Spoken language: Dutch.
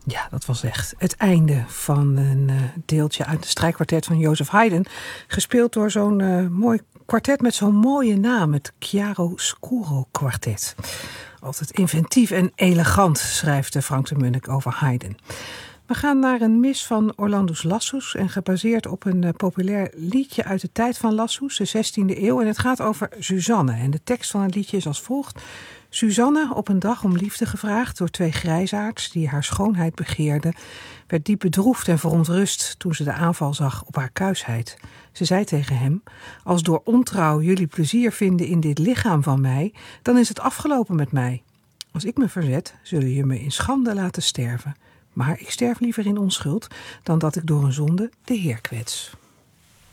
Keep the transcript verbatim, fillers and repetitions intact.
Ja, dat was echt het einde van een uh, deeltje uit het strijkkwartet van Joseph Haydn. Gespeeld door zo'n uh, mooi kwartet met zo'n mooie naam, het Chiaroscuro kwartet. Altijd inventief en elegant, schrijft Frank de Munnik over Haydn. We gaan naar een mis van Orlandus Lassus en gebaseerd op een uh, populair liedje uit de tijd van Lassus, de zestiende eeuw. En het gaat over Suzanne. En de tekst van het liedje is als volgt. Suzanne, op een dag om liefde gevraagd door twee grijsaards die haar schoonheid begeerden, werd diep bedroefd en verontrust toen ze de aanval zag op haar kuisheid. Ze zei tegen hem, als door ontrouw jullie plezier vinden in dit lichaam van mij, dan is het afgelopen met mij. Als ik me verzet, zullen je me in schande laten sterven. Maar ik sterf liever in onschuld dan dat ik door een zonde de Heer kwets.